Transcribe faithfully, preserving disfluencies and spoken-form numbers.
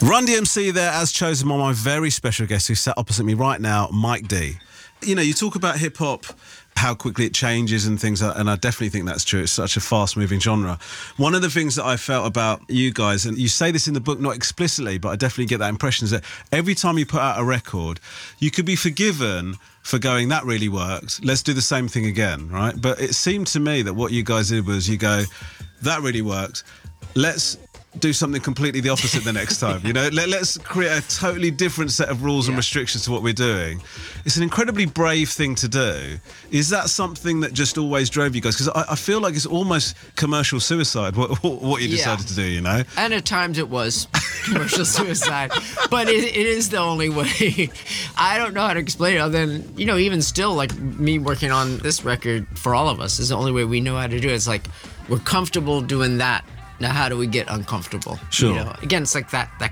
Run D M C there, as chosen by my very special guest who sat opposite me right now, Mike D. You know, you talk about hip-hop, how quickly it changes and things, and I definitely think that's true. It's such a fast-moving genre. One of the things that I felt about you guys, and you say this in the book, not explicitly, but I definitely get that impression, is that every time you put out a record, you could be forgiven for going, that really worked, let's do the same thing again, right? But it seemed to me that what you guys did was you go, that really worked, let's do something completely the opposite the next time. You know, Let, let's create a totally different set of rules yeah. and restrictions to what we're doing. It's an incredibly brave thing to do. Is that something that just always drove you guys? Because I, I feel like it's almost commercial suicide, what, what you decided yeah. to do, you know? And at times it was commercial suicide, but it, it is the only way. I don't know how to explain it other than, you know, even still, like me working on this record for all of us is the only way we know how to do it. It's like, we're comfortable doing that. Now, how do we get uncomfortable? Sure. You know? Again, it's like that that